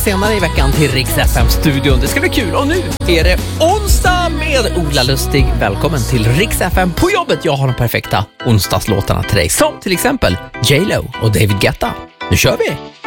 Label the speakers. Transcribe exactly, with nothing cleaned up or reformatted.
Speaker 1: senare i veckan till Rix F M-studion. Det ska bli kul. Och nu är det onsdag med Ola Lustig. Välkommen till Rix F M på jobbet. Jag har de perfekta onsdagslåtarna till dig. Som till exempel J Lo och David Guetta. Nu kör vi!